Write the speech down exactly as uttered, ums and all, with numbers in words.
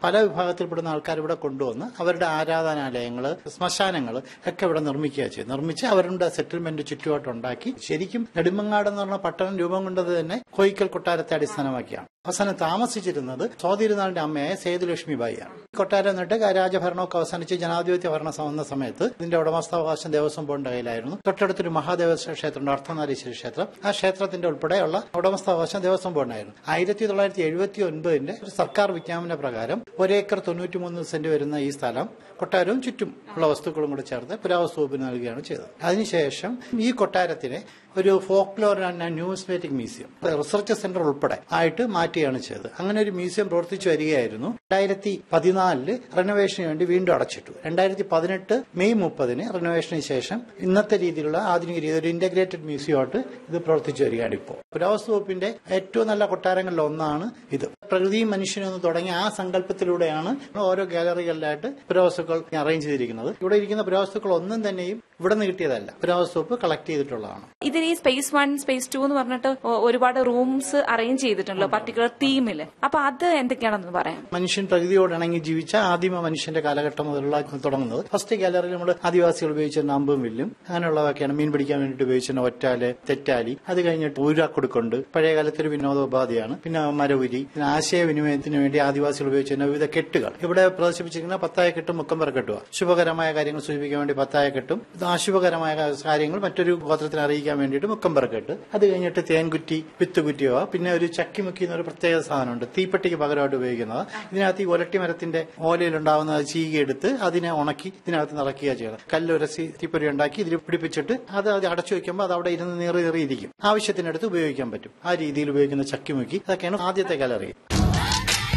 പല വിഭാഗത്തിൽപ്പെടുന്ന ആൾക്കാർ ഇവിടെ കൊണ്ടുവന്ന് അവരുടെ ആരാധനാലയങ്ങൾ, ശ്മശാനങ്ങൾ ഒക്കെ ഇവിടെ നിർമ്മിക്കുക ചെയ്തു. നിർമ്മിച്ച് അവരുടെ സെറ്റിൽമെന്റ് ചുറ്റുപാട്ടുണ്ടാക്കി. ശരിക്കും നെടുമങ്ങാട് എന്ന് പറഞ്ഞ പട്ടണം രൂപം കൊണ്ടത് തന്നെ കോയിക്കൽ കൊട്ടാരത്തെ അടിസ്ഥാനമാക്കിയാണ്. അവസാനം താമസിച്ചിരുന്നത് സ്വാതിരുന്നാളിന്റെ അമ്മയായ സേതുലക്ഷ്മി ബായിയാണ്. കൊട്ടാരം എന്നിട്ട് രാജഭരണമൊക്കെ അവസാനിച്ച് ജനാധിപത്യ ഭരണം വന്ന സമയത്ത് ഇതിന്റെ ഉടമസ്ഥാവകാശം ദേവസ്വം ബോർഡിന്റെ കയ്യിലായിരുന്നു. തൊട്ടടുത്തൊരു മഹാദേവ ക്ഷേത്രമുണ്ട്, അർദ്ധനാരീശ്വര ക്ഷേത്രം. ആ ക്ഷേത്രത്തിന്റെ ഉൾപ്പെടെയുള്ള ഉടമസ്ഥാവകാശം ദേവസ്വം ബോർഡിനായിരുന്നു. ആയിരത്തി തൊള്ളായിരത്തി എഴുപത്തി ഒൻപതിന്റെ ഒരു സർക്കാർ വിജ്ഞാപന പ്രകാരം ഒരേക്കർ തൊണ്ണൂറ്റിമൂന്ന് സെന്റ് വരുന്ന ഈ സ്ഥലം കൊട്ടാരവും ചുറ്റും ഉള്ള വസ്തുക്കളും കൂടെ ചേർത്ത് പുരാവസ്തു വകുപ്പിന് നൽകുകയാണ് ചെയ്തത്. അതിനുശേഷം ഈ കൊട്ടാരത്തിനെ ഒരു folklore and numismatic museum, research centre ഉൾപ്പെടെ ആയിട്ട് മാറ്റുകയാണ് ചെയ്തത്. അങ്ങനെ ഒരു മ്യൂസിയം പ്രവർത്തിച്ചു വരികയായിരുന്നു. രണ്ടായിരത്തി പതിനാലില് റെനോവേഷന് വേണ്ടി വീണ്ടും അടച്ചിട്ടു. രണ്ടായിരത്തി പതിനെട്ട് മെയ് മുപ്പതിന് റെനോവേഷന് ശേഷം ഇന്നത്തെ രീതിയിലുള്ള ആധുനിക രീതി ഒരു ഇന്റഗ്രേറ്റഡ് മ്യൂസിയമായിട്ട് ഇത് പ്രവർത്തിച്ചു വരികയാണ്. ഇപ്പോൾ പുരാവസ്തു വകുപ്പിന്റെ ഏറ്റവും നല്ല കൊട്ടാരങ്ങളിൽ ഒന്നാണ് ഇത്. പ്രകൃതിയും മനുഷ്യനും തുടങ്ങിയ ആ സങ്കല്പത്തിലൂടെയാണ് ഓരോ ഗാലറികളിലായിട്ട് പുരാവസ്തുക്കൾ അറേഞ്ച് ചെയ്തിരിക്കുന്നത്. ഇവിടെ ഇരിക്കുന്ന പുരാവസ്തുക്കൾ ഒന്നും തന്നെയും ഇവിടെ നിന്ന് കിട്ടിയതല്ല, പുരാവസ്തു വകുപ്പ് കളക്ട് ചെയ്തിട്ടുള്ളതാണ്. ഇതിന് ഈ സ്പേസ് വൺ സ്പേസ് ടു എന്ന് പറഞ്ഞിട്ട് ഒരുപാട് റൂംസ് അറേഞ്ച് ചെയ്തിട്ടുണ്ടല്ലോ പർട്ടിക്കുലർ തീമില്. അപ്പൊ അത് എന്തൊക്കെയാണെന്ന് പറയാം. മനുഷ്യൻ പ്രകൃതിയോട് ഇണങ്ങി ജീവിച്ച ആദിമ മനുഷ്യന്റെ കാലഘട്ടം മുതലുള്ള തുടങ്ങുന്നത്. ഫസ്റ്റ് ഗാലറിയിൽ നമ്മൾ ആദിവാസികൾ ഉപയോഗിച്ചിരുന്ന അമ്പും വില്ലും അങ്ങനെയുള്ളതൊക്കെയാണ്. മീൻ പിടിക്കാൻ വേണ്ടിയിട്ട് ഉപയോഗിച്ചിരുന്ന ഒറ്റാല്, തെറ്റാലി. അത് കഴിഞ്ഞിട്ട് ഊരാക്കൊടുക്കുണ്ട്, പഴയകാലത്തൊരു വിനോദോപാധിയാണ്. പിന്നെ മരവുരി, പിന്നെ ആശയവിനിമയത്തിന് വേണ്ടി ആദിവാസികൾ ഉപയോഗിച്ചിരുന്ന വിവിധ കെട്ടുകൾ. ഇവിടെ പ്രദർശിപ്പിച്ചിരിക്കുന്ന പത്തായ കെട്ടും മുക്കമ്പറ കെട്ടുക. ശുഭകരമായ കാര്യങ്ങൾ സൂചിപ്പിക്കാൻ വേണ്ടി പത്തായ കെട്ടും, അശുഭകരമായ കാര്യങ്ങൾ മറ്റൊരു ഗോത്രത്തിന് അറിയിക്കാൻ വേണ്ടിയിട്ട് മുക്കമ്പറ കെട്ട്. അത് കഴിഞ്ഞിട്ട് തേൻകുറ്റി, വിത്തുകുറ്റിയോ, പിന്നെ ഒരു ചക്കിമുക്കി എന്നൊരു പ്രത്യേക സാധനമുണ്ട്, തീപ്പെട്ടിക്ക് പകരമായിട്ട് ഉപയോഗിക്കുന്നത്. ഇതിനകത്ത് ഈ ഒലട്ടി മരത്തിന്റെ ഓലയിലുണ്ടാവുന്ന ചീകിയെടുത്ത് അതിനെ ഉണക്കി ഇതിനകത്ത് നിറയ്ക്കുക ചെയ്യണം. കല്ലുരസി തീപ്പൊരി ഉണ്ടാക്കി ഇതിൽ പിടിപ്പിച്ചിട്ട് അത് അത് അടച്ചു വെക്കുമ്പോൾ അത് അവിടെ ഇരുന്ന് നീറി നീറിയിരിക്കും. ആവശ്യത്തിനടുത്ത് ഉപയോഗിക്കാൻ പറ്റും. ആ രീതിയിൽ ഉപയോഗിക്കുന്ന ചക്കിമുക്കി. അതൊക്കെയാണ് ആദ്യത്തെ ഗാലറി.